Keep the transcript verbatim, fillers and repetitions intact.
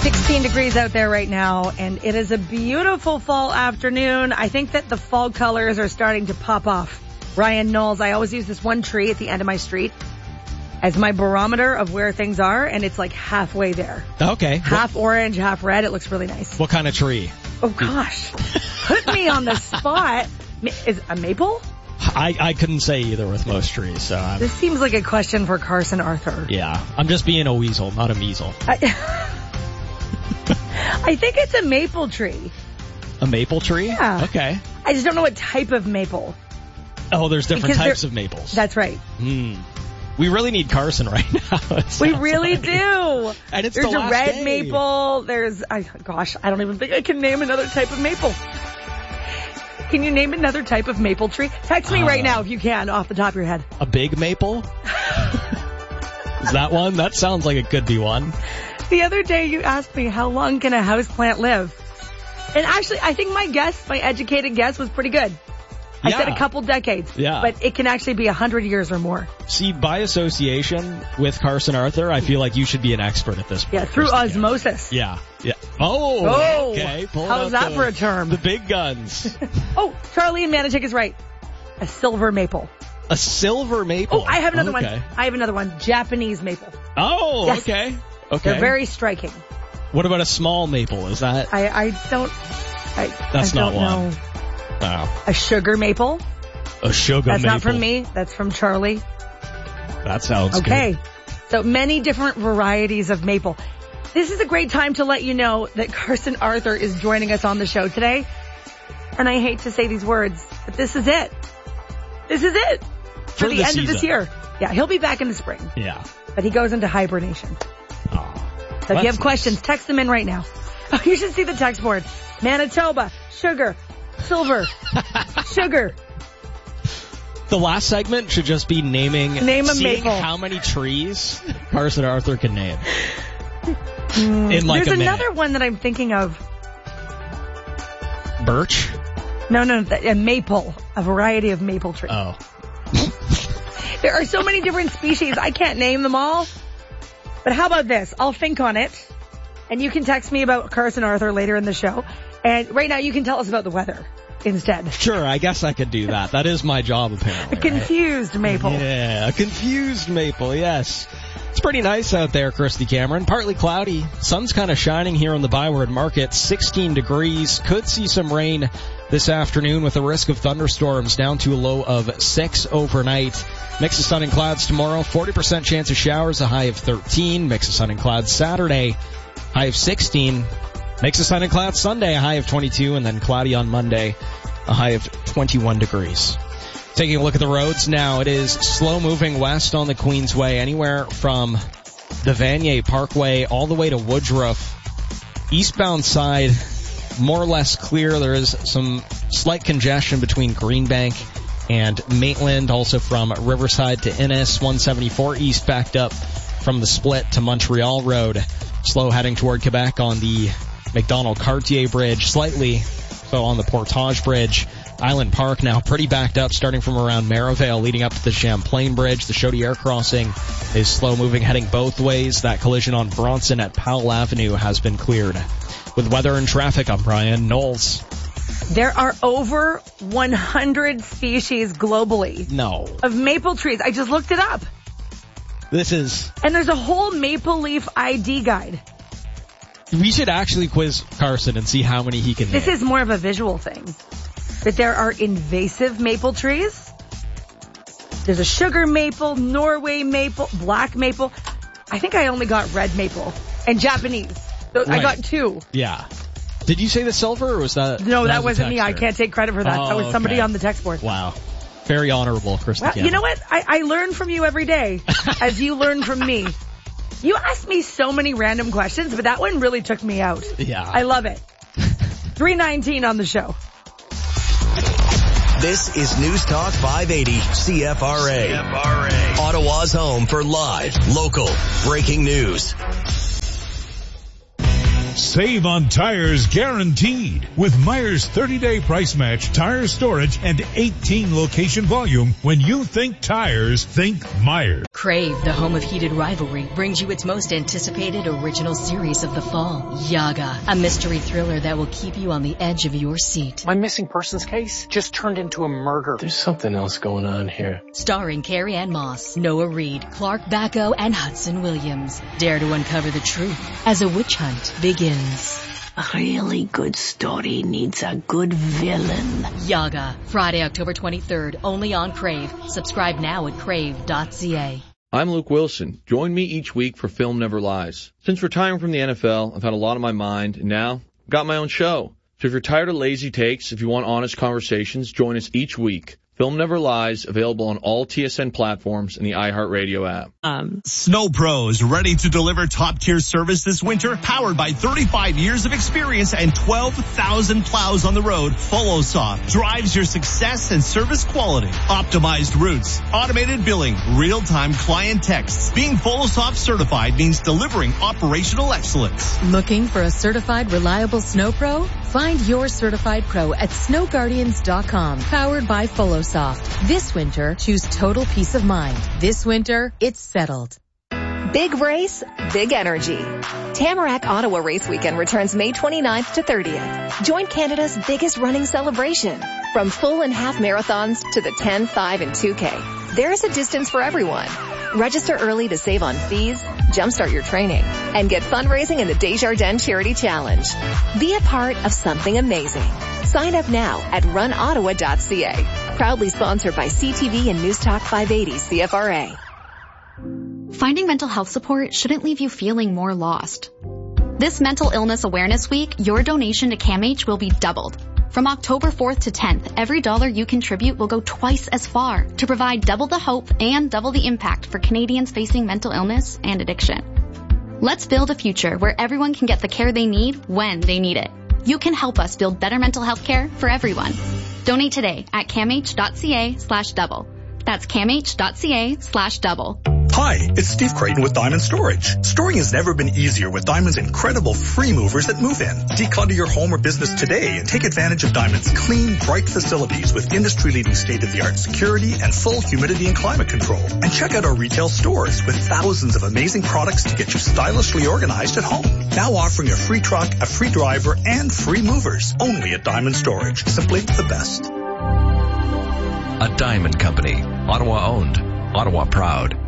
sixteen degrees out there right now, and it is a beautiful fall afternoon. I think that the fall colors are starting to pop off. Ryan Knowles, I always use this one tree at the end of my street as my barometer of where things are, and it's like halfway there. Okay. Half what, orange, half red. It looks really nice. What kind of tree? Oh, gosh. Put me on the spot. Is a maple? I, I couldn't say either with most trees, so I'm, This seems like a question for Carson Arthur. Yeah. I'm just being a weasel, not a measle. I, I think it's a maple tree. A maple tree? Yeah. Okay. I just don't know what type of maple. Oh, there's different Because types there- of maples. That's right. Hmm. We really need Carson right now. it We sounds really like. do. And it's There's the a last red day. maple. There's, I, gosh, I don't even think I can name another type of maple. Can you name another type of maple tree? Text me Uh, right now if you can, off the top of your head. A big maple? Is that one? That sounds like it could be one. The other day you asked me, how long can a houseplant live? And actually, I think my guess, my educated guess was pretty good. I Yeah. said a couple decades. Yeah. But it can actually be a hundred years or more. See, by association with Carson Arthur, I feel like you should be an expert at this point. Yeah, through Christy. osmosis. Yeah, yeah. Oh, Oh, okay. Pull how's out that the, for a term? The big guns. Oh, Charlie in Manitic is right. A silver maple. A silver maple. Oh, I have another okay. one. I have another one. Japanese maple. Oh, Yes. okay. Okay. They're very striking. What about a small maple? Is that? I, I don't, I, That's I not don't one. know. Oh, A sugar maple. a sugar That's maple. not from me. That's from Charlie. That sounds Okay. good. So many different varieties of maple. This is a great time to let you know that Carson Arthur is joining us on the show today. And I hate to say these words, but this is it. This is it. For, For the, the end of this season. year. Yeah, he'll be back in the spring. Yeah. But he goes into hibernation. Oh, So if you have that's questions, nice. text them in right now. Oh, you should see the text board. Manitoba, sugar, silver, sugar. The last segment should just be naming, Name a seeing maple. how many trees Carson Arthur can name. In like There's a minute. another one that I'm thinking of. Birch? No, no, th- a maple. A variety of maple tree. Oh. There are so many different species. I can't name them all. But how about this? I'll think on it. And you can text me about Carson Arthur later in the show. And right now you can tell us about the weather instead. Sure, I guess I could do that. That is my job, apparently. A confused maple. Yeah, a confused maple, yes. It's pretty nice out there, Christy Cameron. Partly cloudy. Sun's kind of shining here on the Byward Market. sixteen degrees. Could see some rain this afternoon with a risk of thunderstorms down to a low of six overnight. Mix of sun and clouds tomorrow. forty percent chance of showers, a high of thirteen. Mix of sun and clouds Saturday, high of sixteen. Mix of sun and clouds Sunday, a high of twenty-two. And then cloudy on Monday, a high of twenty-one degrees. Taking a look at the roads now, it is slow moving west on the Queensway, anywhere from the Vanier Parkway all the way to Woodruff. Eastbound side, more or less clear. There is some slight congestion between Greenbank and Maitland, also from Riverside to Innis. one seventy-four east backed up from the split to Montreal Road. Slow heading toward Quebec on the McDonald-Cartier Bridge, slightly so on the Portage Bridge. Island Park now pretty backed up, starting from around Merivale, leading up to the Champlain Bridge. The Chaudière crossing is slow moving, heading both ways. That collision on Bronson at Powell Avenue has been cleared. With weather and traffic, I'm Brian Knowles. There are over one hundred species globally No. of maple trees. I just looked it up. This is... And there's a whole maple leaf I D guide. We should actually quiz Carson and see how many he can name. This is more of a visual thing. That there are invasive maple trees. There's a sugar maple, Norway maple, black maple. I think I only got red maple and Japanese. So I Right. got two. Yeah. Did you say the silver or was that... No, that, was a wasn't me. I texter? can't take credit for that. Oh, that was somebody okay. on the text board. Wow. Very honorable, Christy Well, Cameron. you know what? I, I learn from you every day as you learn from me. You asked me so many random questions, but that one really took me out. Yeah. I love it. three nineteen on the show. This is News Talk five eighty C F R A. C F R A. Ottawa's home for live, local, breaking news. Save on tires guaranteed with Myers thirty-day price match, tire storage, and eighteen location volume. When you think tires, think Myers. Crave, the home of heated rivalry, brings you its most anticipated original series of the fall, Yaga, a mystery thriller that will keep you on the edge of your seat. My missing persons case just turned into a murder. There's something else going on here. Starring Carrie Ann Moss, Noah Reid, Clark Bacco, and Hudson Williams. Dare to uncover the truth as a witch hunt begins. A really good story needs a good villain. Yaga, Friday, October twenty-third, only on Crave. Subscribe now at crave dot c a. I'm Luke Wilson. Join me each week for Film Never Lies. Since retiring from the N F L, I've had a lot on my mind, and now I've got my own show. So if you're tired of lazy takes, if you want honest conversations, join us each week. Film Never Lies, available on all T S N platforms and the iHeartRadio app. Um, Snow Pros, ready to deliver top-tier service this winter? Powered by thirty-five years of experience and twelve thousand plows on the road, FoloSoft drives your success and service quality. Optimized routes, automated billing, real-time client texts. Being FoloSoft certified means delivering operational excellence. Looking for a certified, reliable Snow Pro? Find your certified pro at snow guardians dot com. Powered by FoloSoft. This winter, choose total peace of mind. This winter, it's settled. Big race, big energy. Tamarack Ottawa Race Weekend returns May twenty-ninth to thirtieth. Join Canada's biggest running celebration. From full and half marathons to the ten, five, and two K. There is a distance for everyone. Register early to save on fees, jumpstart your training, and get fundraising in the Desjardins Charity Challenge. Be a part of something amazing. Sign up now at run ottawa dot c a. Proudly sponsored by C T V and News Talk five eighty C F R A. Finding mental health support shouldn't leave you feeling more lost. This Mental Illness Awareness Week, your donation to CAMH will be doubled. From October fourth to tenth, every dollar you contribute will go twice as far to provide double the hope and double the impact for Canadians facing mental illness and addiction. Let's build a future where everyone can get the care they need when they need it. You can help us build better mental health care for everyone. Donate today at camh dot c a slash double. That's camh dot c a slash double. Hi, it's Steve Creighton with Diamond Storage. Storing has never been easier with Diamond's incredible free movers that move in. Declutter your home or business today and take advantage of Diamond's clean, bright facilities with industry-leading state-of-the-art security and full humidity and climate control. And check out our retail stores with thousands of amazing products to get you stylishly organized at home. Now offering a free truck, a free driver, and free movers. Only at Diamond Storage. Simply the best. A Diamond Company. Ottawa owned. Ottawa proud.